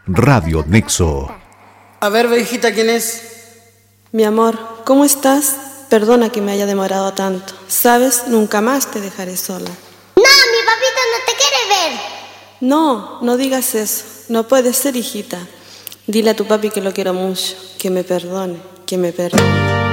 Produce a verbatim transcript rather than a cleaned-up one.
Radio Nexo. A ver, hijita, ¿quién es? Mi amor, ¿cómo estás? Perdona que me haya demorado tanto. Sabes, nunca más te dejaré sola. No, mi papito no te quiere ver. No, no digas eso. No puede ser, hijita. Dile a tu papi que lo quiero mucho, que me perdone, que me perdone.